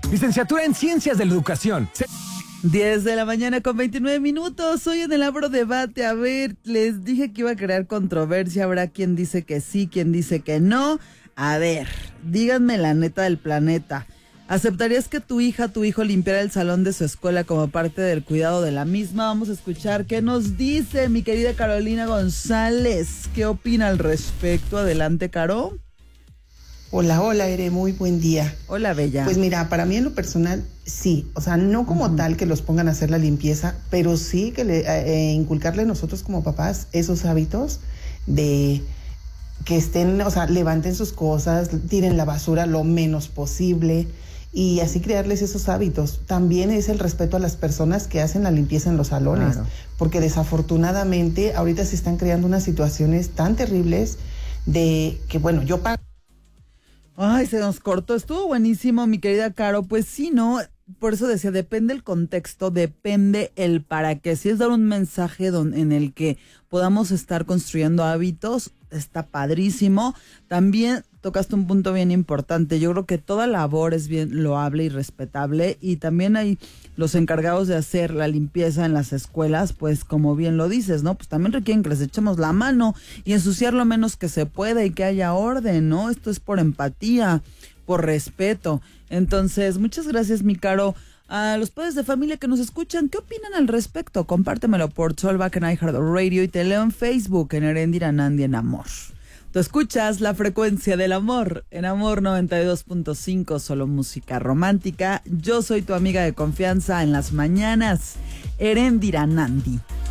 Licenciatura en Ciencias de la Educación. 10 de la mañana con 29 minutos. Hoy en el Abro Debate, a ver, les dije que iba a crear controversia. Habrá quien dice que sí, quien dice que no. A ver, díganme la neta del planeta. ¿Aceptarías que tu hija, tu hijo limpiara el salón de su escuela como parte del cuidado de la misma? Vamos a escuchar qué nos dice mi querida Carolina González. ¿Qué opina al respecto? Adelante, Caro. Hola, Ere, muy buen día. Hola, Bella. Pues mira, para mí en lo personal, sí, o sea, no como tal que los pongan a hacer la limpieza, pero sí que inculcarle nosotros como papás esos hábitos de que estén, o sea, levanten sus cosas, tiren la basura lo menos posible y así crearles esos hábitos. También es el respeto a las personas que hacen la limpieza en los salones, claro, porque desafortunadamente ahorita se están creando unas situaciones tan terribles de que, bueno, yo pago. Ay, se nos cortó. Estuvo buenísimo, mi querida Caro. Pues sí, ¿no? Por eso decía, depende el contexto, depende el para qué. Si es dar un mensaje en el que podamos estar construyendo hábitos, está padrísimo. También tocaste un punto bien importante. Yo creo que toda labor es bien loable y respetable, y también hay los encargados de hacer la limpieza en las escuelas, pues como bien lo dices, ¿no? Pues también requieren que les echemos la mano y ensuciar lo menos que se pueda y que haya orden, ¿no? Esto es por empatía, por respeto. Entonces, muchas gracias, mi Caro. A los padres de familia que nos escuchan, ¿qué opinan al respecto? Compártemelo por Solvac en iHeartRadio y te leo en Facebook en Erendira Nandi en Amor. Tú escuchas La Frecuencia del Amor en Amor 92.5, solo música romántica. Yo soy tu amiga de confianza en las mañanas, Erendira Nandi.